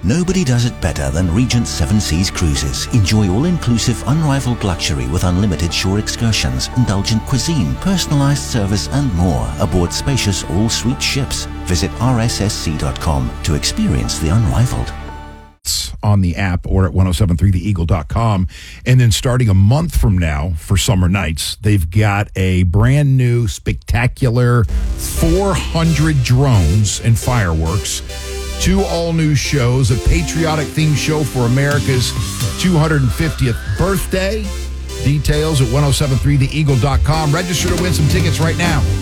Nobody does it better than Regent Seven Seas Cruises. Enjoy all-inclusive, unrivaled luxury with unlimited shore excursions, indulgent cuisine, personalized service and more aboard spacious all-suite ships. Visit rssc.com to experience the unrivaled. On the app or at 1073theeagle.com. And then starting a month from now for summer nights, they've got a brand new spectacular 400 drones and fireworks, 2 all-new shows, a patriotic theme show for America's 250th birthday. Details at 1073theeagle.com. Register to win some tickets right now.